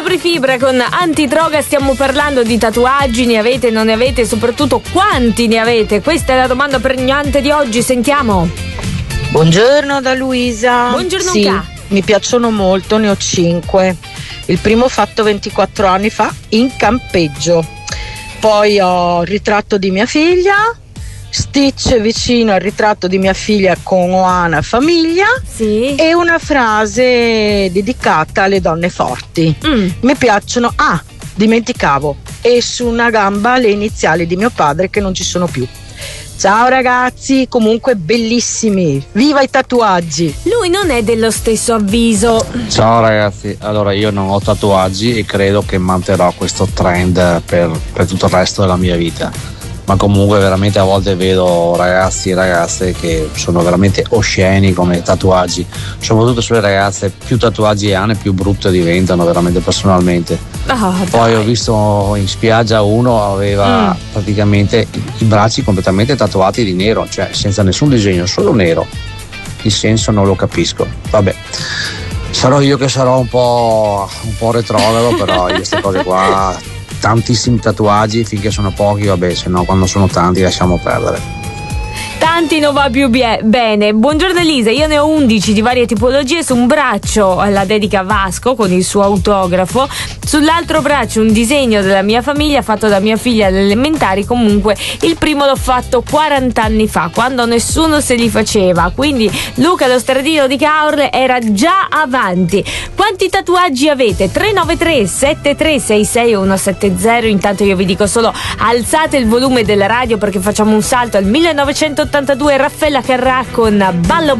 Fibra con Antidroga, stiamo parlando di tatuaggi, ne avete, non ne avete, soprattutto quanti ne avete? Questa è la domanda pregnante di oggi, sentiamo. Buongiorno da Luisa. Buongiorno. Sì, mi piacciono molto, ne ho 5. Il primo fatto 24 anni fa in campeggio, poi ho il ritratto di mia figlia, Stitch vicino al ritratto di mia figlia con Oana famiglia, sì, e una frase dedicata alle donne forti. Mi piacciono, dimenticavo, e su una gamba le iniziali di mio padre che non ci sono più. Ciao ragazzi, comunque bellissimi, viva i tatuaggi. Lui non è dello stesso avviso. Ciao ragazzi, allora io non ho tatuaggi e credo che manterrò questo trend per tutto il resto della mia vita. Ma comunque veramente a volte vedo ragazzi e ragazze che sono veramente osceni come tatuaggi, soprattutto sulle ragazze, più tatuaggi hanno più brutte diventano veramente personalmente. Poi ho visto in spiaggia uno aveva praticamente i bracci completamente tatuati di nero, cioè senza nessun disegno, solo nero. Il senso non lo capisco. Vabbè, sarò io che sarò un po' retrogrado, però io queste cose qua, tantissimi tatuaggi finché sono pochi, vabbè, se no quando sono tanti lasciamo perdere. Tanti non va più bene. Buongiorno Elisa, io ne ho 11 di varie tipologie. Su un braccio la dedica Vasco con il suo autografo, sull'altro braccio un disegno della mia famiglia fatto da mia figlia alle elementari. Comunque il primo l'ho fatto 40 anni fa, quando nessuno se li faceva, quindi Luca lo stradino di Caorle era già avanti. Quanti tatuaggi avete? 393 7366 170. Intanto io vi dico solo alzate il volume della radio perché facciamo un salto al 1982, Raffaella Carrà con Ballo